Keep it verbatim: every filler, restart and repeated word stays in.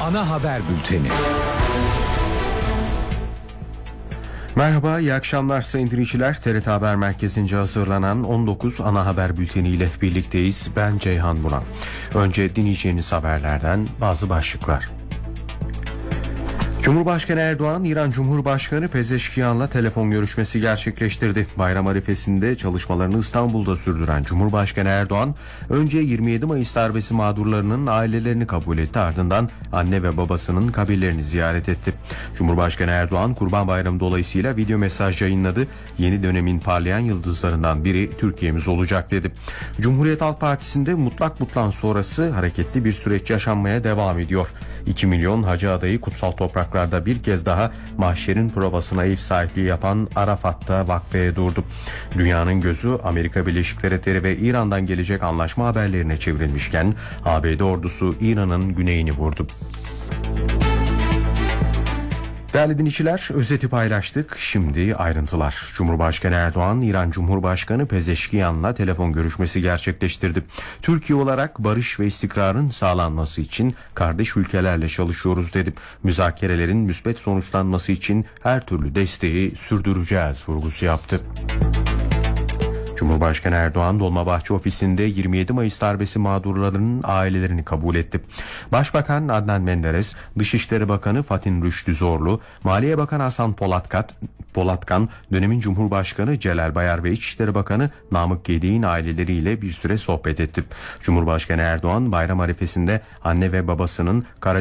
Ana haber bülteni. Merhaba, iyi akşamlar sayın dinleyiciler. T R T Haber Merkezi'nce hazırlanan on dokuz ana haber bülteniyle birlikteyiz. Ben Ceyhan Buran. Önce dinleyeceğiniz haberlerden bazı başlıklar. Cumhurbaşkanı Erdoğan, İran Cumhurbaşkanı Pezeşkiyan'la telefon görüşmesi gerçekleştirdi. Bayram arifesinde çalışmalarını İstanbul'da sürdüren Cumhurbaşkanı Erdoğan, önce yirmi yedi Mayıs darbesi mağdurlarının ailelerini kabul etti, ardından anne ve babasının kabirlerini ziyaret etti. Cumhurbaşkanı Erdoğan, Kurban Bayramı dolayısıyla video mesaj yayınladı. Yeni dönemin parlayan yıldızlarından biri Türkiye'miz olacak dedi. Cumhuriyet Halk Partisi'nde mutlak butlan sonrası hareketli bir süreç yaşanmaya devam ediyor. iki milyon hacı adayı kutsal topraklar bir kez daha mahşerin provasına ev sahipliği yapan Arafat'ta vakfeye durdu. Dünyanın gözü Amerika Birleşik Devletleri ve İran'dan gelecek anlaşma haberlerine çevrilmişken A B D ordusu İran'ın güneyini vurdu. Değerli dinleyiciler, özeti paylaştık. Şimdi ayrıntılar. Cumhurbaşkanı Erdoğan, İran Cumhurbaşkanı Pezeşkiyan'la telefon görüşmesi gerçekleştirdi. Türkiye olarak barış ve istikrarın sağlanması için kardeş ülkelerle çalışıyoruz dedi. Müzakerelerin müspet sonuçlanması için her türlü desteği sürdüreceğiz vurgusu yaptı. Cumhurbaşkanı Erdoğan, Dolmabahçe ofisinde yirmi yedi Mayıs darbesi mağdurlarının ailelerini kabul etti. Başbakan Adnan Menderes, Dışişleri Bakanı Fatih Rüştü Zorlu, Maliye Bakanı Hasan Polatkat, Polatkan, dönemin Cumhurbaşkanı Celal Bayar ve İçişleri Bakanı Namık Gedik'in aileleriyle bir süre sohbet etti. Cumhurbaşkanı Erdoğan, bayram arifesinde anne ve babasının Kara